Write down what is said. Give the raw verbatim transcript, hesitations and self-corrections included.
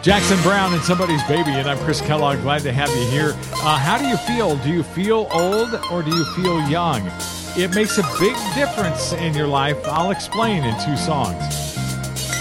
Jackson Browne and Somebody's Baby, and I'm Chris Kellogg. Glad to have you here. Uh, how do you feel? Do you feel old or do you feel young? It makes a big difference in your life. I'll explain in two songs.